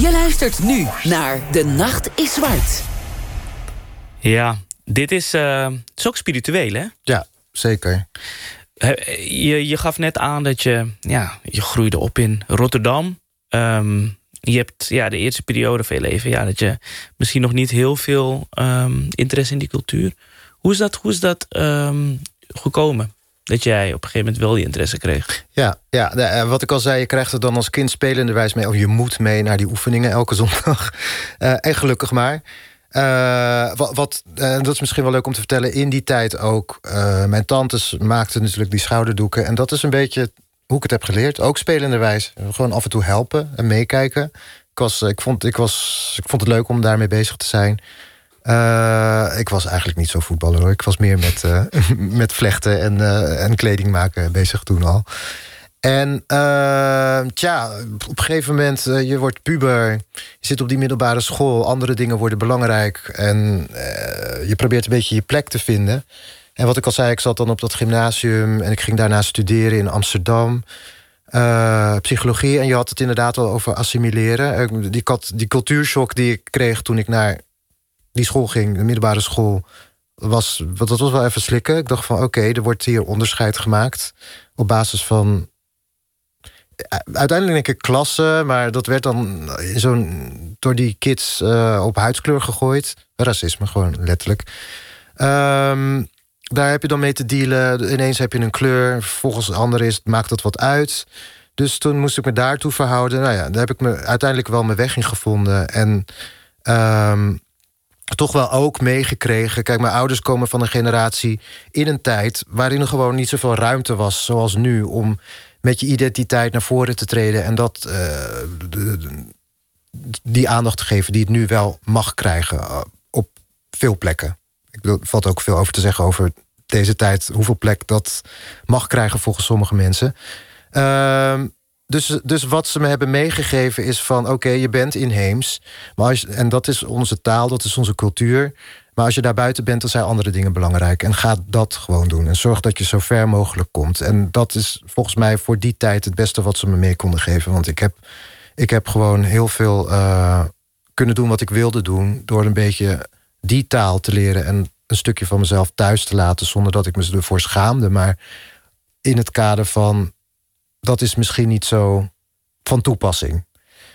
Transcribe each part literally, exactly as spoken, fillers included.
Je luistert nu naar De Nacht is Zwart. Ja, dit is, uh, het is ook spiritueel, hè? Ja, zeker. Je, je gaf net aan dat je, ja, je groeide op in Rotterdam. Um, je hebt ja, de eerste periode van je leven, ja, dat je misschien nog niet heel veel um, interesse in die cultuur. Hoe is dat, hoe is dat um, gekomen? Dat jij op een gegeven moment wel die interesse kreeg. Ja, ja, wat ik al zei, je krijgt er dan als kind spelenderwijs mee. Of je moet mee naar die oefeningen elke zondag. Uh, en gelukkig maar. Uh, wat, wat uh, dat is misschien wel leuk om te vertellen. In die tijd ook. Uh, mijn tantes maakten natuurlijk die schouderdoeken. En dat is een beetje hoe ik het heb geleerd. Ook spelenderwijs. Gewoon af en toe helpen en meekijken. Ik, was, ik, vond, ik, was, ik vond het leuk om daarmee bezig te zijn. Uh, ik was eigenlijk niet zo voetballer hoor. Ik was meer met, uh, met vlechten en, uh, en kleding maken bezig toen al. En uh, tja, op een gegeven moment, uh, je wordt puber. Je zit op die middelbare school. Andere dingen worden belangrijk. En uh, je probeert een beetje je plek te vinden. En wat ik al zei, ik zat dan op dat gymnasium. En ik ging daarna studeren in Amsterdam. Uh, psychologie. En je had het inderdaad al over assimileren. Uh, die, die cultuurshock die ik kreeg toen ik naar die school ging, de middelbare school, was, dat was wel even slikken. Ik dacht van oké, okay, er wordt hier onderscheid gemaakt op basis van uiteindelijk denk ik klasse, maar dat werd dan zo'n door die kids uh, op huidskleur gegooid. Racisme gewoon letterlijk. Um, daar heb je dan mee te dealen. Ineens heb je een kleur, volgens de andere is, maakt dat wat uit. Dus toen moest ik me daartoe verhouden. Nou ja, daar heb ik me uiteindelijk wel mijn weg in gevonden. En um, toch wel ook meegekregen. Kijk, mijn ouders komen van een generatie in een tijd waarin er gewoon niet zoveel ruimte was zoals nu om met je identiteit naar voren te treden en dat uh, de, de, die aandacht te geven die het nu wel mag krijgen uh, op veel plekken. Er valt ook veel over te zeggen over deze tijd, hoeveel plek dat mag krijgen volgens sommige mensen. Uh, Dus, dus wat ze me hebben meegegeven is van oké, okay, je bent inheems. Maar als je, en dat is onze taal, dat is onze cultuur. Maar als je daar buiten bent, dan zijn andere dingen belangrijk. En ga dat gewoon doen. En zorg dat je zo ver mogelijk komt. En dat is volgens mij voor die tijd het beste wat ze me mee konden geven. Want ik heb, ik heb gewoon heel veel uh, kunnen doen wat ik wilde doen. Door een beetje die taal te leren. En een stukje van mezelf thuis te laten. Zonder dat ik me ervoor schaamde. Maar in het kader van dat is misschien niet zo van toepassing.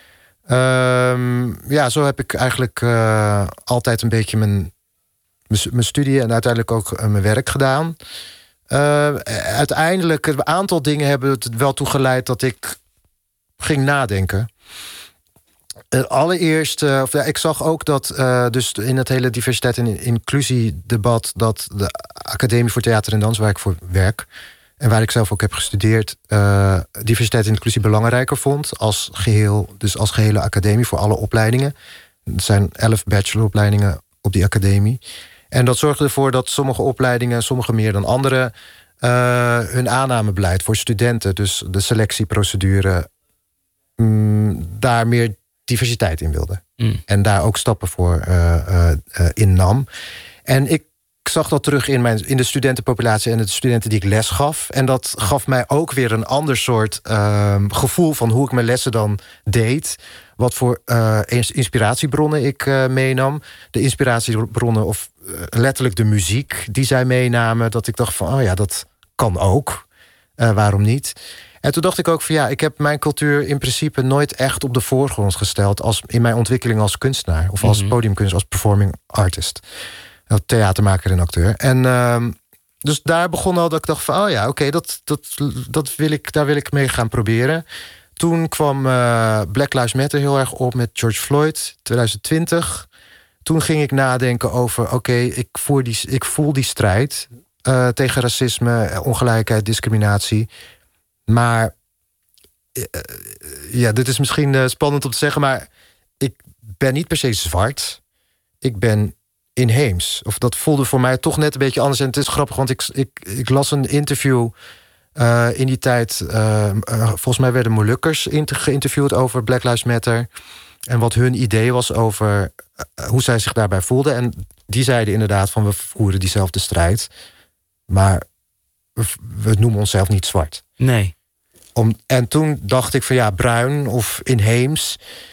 Um, ja, zo heb ik eigenlijk uh, altijd een beetje mijn, mijn studie en uiteindelijk ook uh, mijn werk gedaan. Uh, uiteindelijk, een aantal dingen hebben het wel toe geleid dat ik ging nadenken. Uh, allereerst, uh, of, ja, ik zag ook dat uh, dus in het hele diversiteit- en inclusiedebat dat de Academie voor Theater en Dans, waar ik voor werk en waar ik zelf ook heb gestudeerd, uh, diversiteit en inclusie belangrijker vond als geheel, dus als gehele academie voor alle opleidingen. Er zijn elf bacheloropleidingen op die academie. En dat zorgde ervoor dat sommige opleidingen, sommige meer dan andere, uh, hun aannamebeleid voor studenten, dus de selectieprocedure, um, daar meer diversiteit in wilden. Mm. En daar ook stappen voor uh, uh, uh, innam. En ik Ik zag dat terug in, mijn, in de studentenpopulatie en de studenten die ik les gaf. En dat gaf mij ook weer een ander soort uh, gevoel van hoe ik mijn lessen dan deed. Wat voor uh, inspiratiebronnen ik uh, meenam. De inspiratiebronnen of uh, letterlijk de muziek die zij meenamen. Dat ik dacht van, oh ja, dat kan ook. Uh, waarom niet? En toen dacht ik ook van ja, ik heb mijn cultuur in principe nooit echt op de voorgrond gesteld als in mijn ontwikkeling als kunstenaar. Of als mm-hmm. podiumkunstenaar, als performing artist. Theatermaker en acteur. En uh, dus daar begon al dat ik dacht van oh ja, oké, okay, dat, dat, dat wil ik, daar wil ik mee gaan proberen. Toen kwam uh, Black Lives Matter heel erg op met George Floyd, twintig twintig. Toen ging ik nadenken over oké, okay, ik, voer die, ik voel die strijd uh, tegen racisme, ongelijkheid, discriminatie. Maar uh, ja, dit is misschien uh, spannend om te zeggen, maar ik ben niet per se zwart. Ik ben inheems. Of dat voelde voor mij toch net een beetje anders. En het is grappig, want ik, ik, ik las een interview uh, in die tijd. Uh, uh, volgens mij werden Molukkers geïnterviewd over Black Lives Matter. En wat hun idee was over uh, hoe zij zich daarbij voelden. En die zeiden inderdaad van we voeren diezelfde strijd. Maar we, we noemen onszelf niet zwart. Nee. Om, en toen dacht ik van ja, bruin of inheems.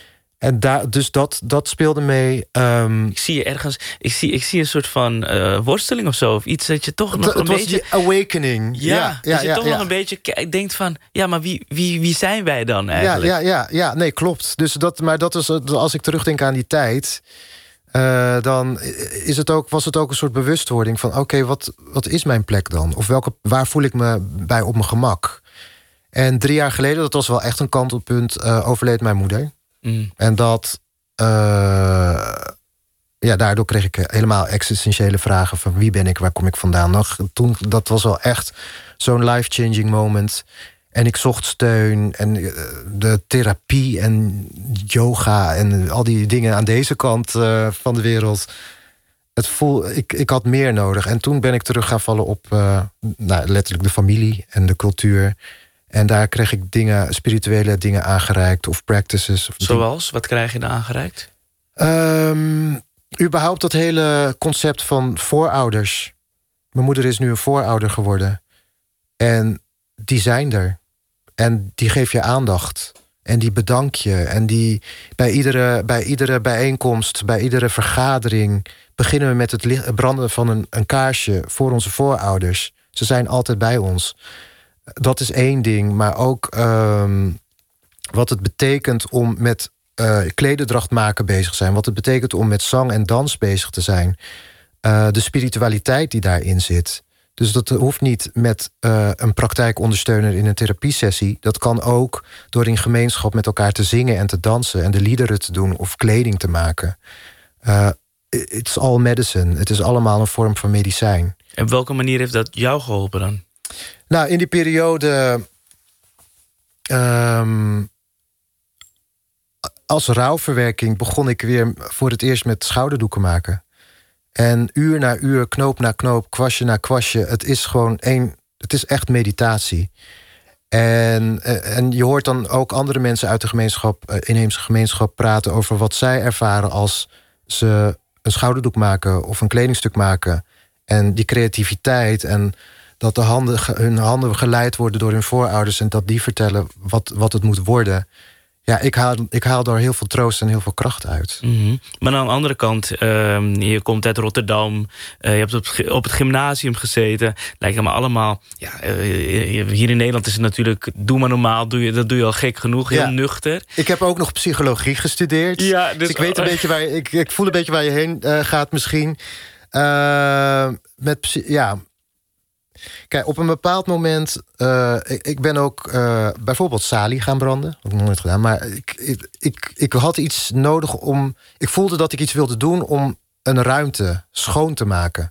En daar, dus dat, dat speelde mee. Um, ik zie je ergens, ik zie, ik zie een soort van uh, worsteling of zo. Of iets dat je toch nog het, een het was beetje... die awakening. Ja, ja, ja dat je ja, toch ja. nog een beetje denkt van... Ja, maar wie, wie, wie zijn wij dan eigenlijk? Ja, ja, ja, ja, nee, klopt. Dus dat, maar dat is, als ik terugdenk aan die tijd... Uh, dan is het ook, was het ook een soort bewustwording van... oké, okay, wat, wat is mijn plek dan? Of welke, waar voel ik me bij op mijn gemak? En drie jaar geleden, dat was wel echt een kantelpunt... Uh, overleed mijn moeder. Mm. En dat... Uh, ja, daardoor kreeg ik helemaal existentiële vragen... van wie ben ik, waar kom ik vandaan? Nog, toen, dat was wel echt zo'n life-changing moment... En ik zocht steun en de therapie en yoga en al die dingen aan deze kant uh, van de wereld. Het voel, ik, ik had meer nodig. En toen ben ik terug gaan vallen op uh, nou, letterlijk de familie en de cultuur. En daar kreeg ik dingen, spirituele dingen aangereikt of practices. Of Zoals? Dingen. Wat krijg je dan aangereikt? Um, überhaupt dat hele concept van voorouders. Mijn moeder is nu een voorouder geworden. En die zijn er. En die geef je aandacht. En die bedank je. En die bij iedere, bij iedere bijeenkomst, bij iedere vergadering... beginnen we met het licht, branden van een, een kaarsje voor onze voorouders. Ze zijn altijd bij ons. Dat is één ding. Maar ook um, wat het betekent om met uh, klederdracht maken bezig te zijn. Wat het betekent om met zang en dans bezig te zijn. Uh, de spiritualiteit die daarin zit... Dus dat hoeft niet met uh, een praktijkondersteuner in een therapiesessie. Dat kan ook door in gemeenschap met elkaar te zingen en te dansen... en de liederen te doen of kleding te maken. Uh, it's all medicine. Het is allemaal een vorm van medicijn. En op welke manier heeft dat jou geholpen dan? Nou, in die periode... Um, als rouwverwerking begon ik weer voor het eerst met schouderdoeken maken. En uur na uur, knoop na knoop, kwastje na kwastje. Het is gewoon één. Het is echt meditatie. En, en je hoort dan ook andere mensen uit de gemeenschap, inheemse gemeenschap, praten over wat zij ervaren als ze een schouderdoek maken of een kledingstuk maken. En die creativiteit en dat de handen, hun handen geleid worden door hun voorouders en dat die vertellen wat, wat het moet worden. Ja, ik haal, ik haal daar heel veel troost en heel veel kracht uit. Mm-hmm. Maar aan de andere kant, uh, je komt uit Rotterdam... Uh, je hebt op, op het gymnasium gezeten. Lijkt me allemaal... Ja, uh, hier in Nederland is het natuurlijk... doe maar normaal, doe je, dat doe je al gek genoeg. Heel ja. nuchter. Ik heb ook nog psychologie gestudeerd. Ja, dus, dus ik weet een beetje waar je, ik, ik voel een beetje waar je heen uh, gaat misschien. Uh, met ja... Kijk, op een bepaald moment... Uh, ik, ik ben ook uh, bijvoorbeeld salie gaan branden. Dat heb ik nog nooit gedaan. Maar ik, ik, ik, ik had iets nodig om... Ik voelde dat ik iets wilde doen om een ruimte schoon te maken.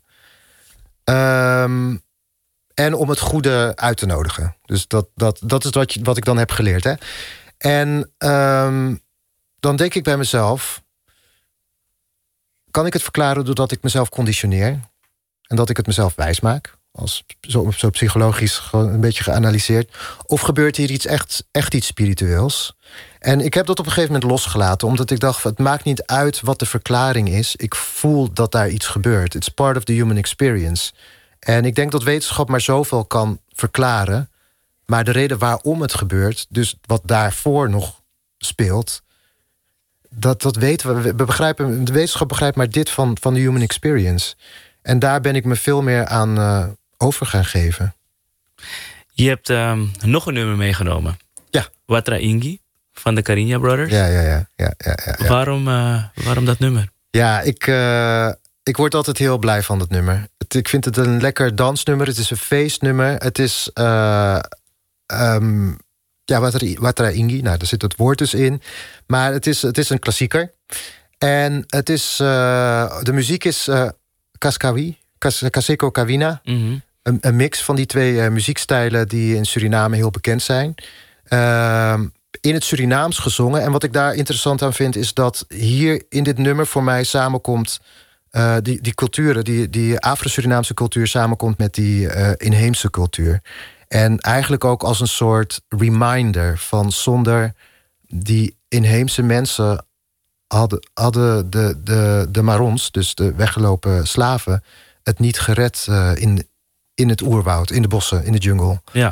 Um, en om het goede uit te nodigen. Dus dat, dat, dat is wat, je, wat ik dan heb geleerd. Hè? En um, dan denk ik bij mezelf... Kan ik het verklaren doordat ik mezelf conditioneer? En dat ik het mezelf wijs maak? Als zo, zo psychologisch gewoon een beetje geanalyseerd. Of gebeurt hier iets echt, echt iets spiritueels? En ik heb dat op een gegeven moment losgelaten. Omdat ik dacht, het maakt niet uit wat de verklaring is. Ik voel dat daar iets gebeurt. It's part of the human experience. En ik denk dat wetenschap maar zoveel kan verklaren. Maar de reden waarom het gebeurt, dus wat daarvoor nog speelt... dat, dat weten we. we begrijpen, de wetenschap begrijpt maar dit van, van de human experience. En daar ben ik me veel meer aan... Uh, over gaan geven. Je hebt um, nog een nummer meegenomen. Ja. Watra Ingi van de Carinha Brothers. Ja, ja, ja. ja, ja, ja. Waarom, uh, waarom dat nummer? Ja, ik, uh, ik word altijd heel blij van dat nummer. Het, ik vind het een lekker dansnummer. Het is een feestnummer. Het is... Uh, um, ja, Watra, Watra Ingi. Nou, daar zit het woord dus in. Maar het is, het is een klassieker. En het is... Uh, de muziek is uh, Kaskawi. Kaseko Kawina. Mm-hmm. Een, een mix van die twee uh, muziekstijlen die in Suriname heel bekend zijn. Uh, in het Surinaams gezongen. En wat ik daar interessant aan vind is dat hier in dit nummer voor mij samenkomt... Uh, die, die culturen, die, die Afro-Surinaamse cultuur samenkomt met die uh, inheemse cultuur. En eigenlijk ook als een soort reminder van zonder die inheemse mensen... hadden, hadden de, de, de Marons, dus de weggelopen slaven... het niet gered uh, in, in het oerwoud, in de bossen, in de jungle. Ja.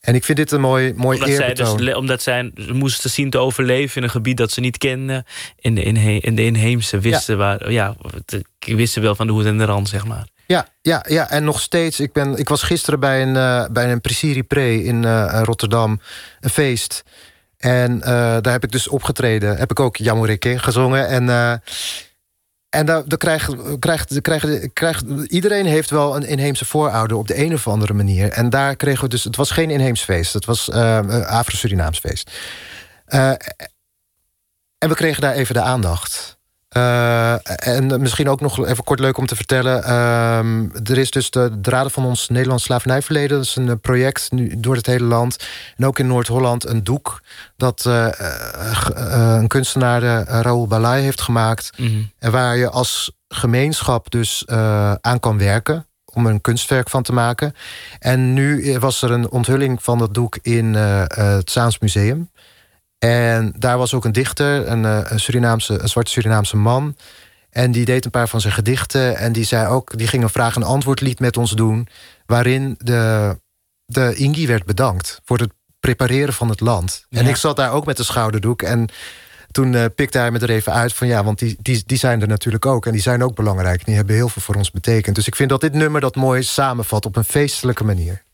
En ik vind dit een mooi, mooi omdat eerbetoon. Zij dus, omdat zij moesten zien te overleven in een gebied dat ze niet kenden. In de, inhe in de inheemse wisten, ja. Waar, ja, wisten wel van de hoed en de rand, zeg maar. Ja, ja, ja, en nog steeds. Ik, ben, ik was gisteren bij een, uh, bij een Prix Pré in uh, Rotterdam, een feest. En uh, daar heb ik dus opgetreden. Heb ik ook Jamureke gezongen. En, uh, en daar, daar krijgt, krijgt, krijgt, krijgt, iedereen heeft wel een inheemse voorouder op de een of andere manier. En daar kregen we dus... Het was geen inheems feest. Het was uh, een Afro-Surinaams feest. Uh, en we kregen daar even de aandacht. Uh, en misschien ook nog even kort leuk om te vertellen. Uh, er is dus de Draden van ons Nederlands slavernijverleden. Dat is een project nu door het hele land. En ook in Noord-Holland een doek dat uh, uh, uh, een kunstenaar, uh, Raoul Balai, heeft gemaakt. Mm-hmm. En waar je als gemeenschap dus uh, aan kan werken om er een kunstwerk van te maken. En nu was er een onthulling van dat doek in uh, uh, het Zaans Museum. En daar was ook een dichter, een, een, Surinaamse, een zwarte Surinaamse man. En die deed een paar van zijn gedichten. En die zei ook, die ging een vraag- en antwoordlied met ons doen, waarin de, de Ingi werd bedankt voor het prepareren van het land. Ja. En ik zat daar ook met een schouderdoek. En toen uh, pikte hij me er even uit van ja, want die, die, die zijn er natuurlijk ook. En die zijn ook belangrijk. En die hebben heel veel voor ons betekend. Dus ik vind dat dit nummer dat mooi samenvat op een feestelijke manier.